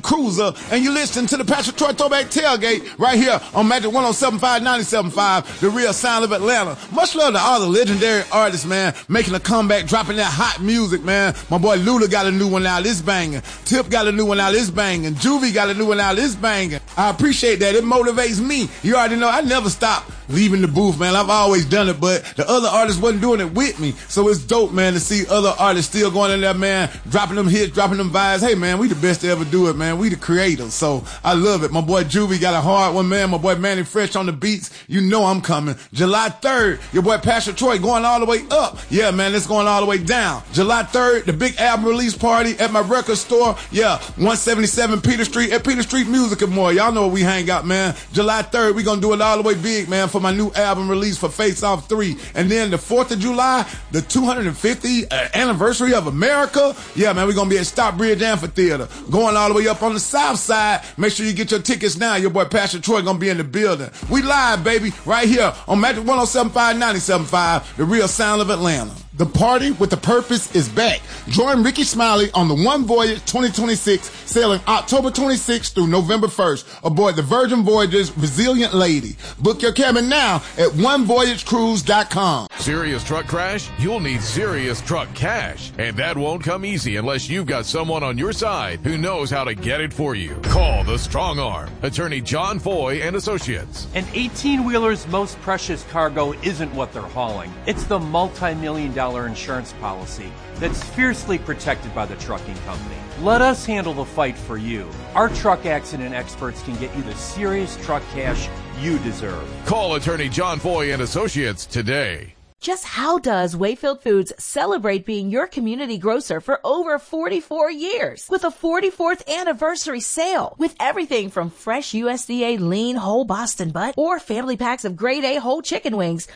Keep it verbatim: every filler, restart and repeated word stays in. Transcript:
Cruiser, and you listen to the Patrick Troy Throwback Tailgate right here on Magic one oh seven point five, ninety-seven point five, the real sound of Atlanta. Much love to all the legendary artists, man, making a comeback, dropping that hot music, man. My boy Luda got a new one out, it's banging. Tip got a new one out, it's banging. Juvie got a new one out, it's banging. I appreciate that. It motivates me. You already know I never stop leaving the booth, man. I've always done it, but the other artists wasn't doing it with me. So it's dope, man, to see other artists still going in there, man, dropping them hits, dropping them vibes. Hey, man, we the best to ever do it, man. We the creators. So I love it. My boy Juvie got a hard one, man. My boy Manny Fresh on the beats. You know I'm coming. July third, your boy Patrick Troy going all the way up. Yeah, man, it's going all the way down. July third, the big album release party at my record store. Yeah, one seventy-seven Peter Street at Peter Street Music and more. Y'all know where we hang out, man. July third, we gonna do it all the way big, man, for my new album release for Face Off three. And then the fourth of July, the two hundred fiftieth anniversary of America. Yeah, man, we're going to be at Stockbridge Amphitheater. Going all the way up on the south side. Make sure you get your tickets now. Your boy Patrick Troy going to be in the building. We live, baby, right here on Magic one oh seven point five, ninety-seven point five, the real sound of Atlanta. The Party with the Purpose is back. Join Ricky Smiley on the One Voyage twenty twenty-six, sailing October twenty-sixth through November first aboard the Virgin Voyages Resilient Lady. Book your cabin now at one voyage cruise dot com. Serious truck crash? You'll need serious truck cash. And that won't come easy unless you've got someone on your side who knows how to get it for you. Call the Strong Arm, attorney John Foy and Associates. An eighteen-wheeler's most precious cargo isn't what they're hauling. It's the multi-million dollar insurance policy that's fiercely protected by the trucking company. Let us handle the fight for you. Our truck accident experts can get you the serious truck cash you deserve. Call attorney John Foy and Associates today. Just how does Wayfield Foods celebrate being your community grocer for over forty-four years? With a forty-fourth anniversary sale. With everything from fresh U S D A lean whole Boston butt or family packs of grade A whole chicken wings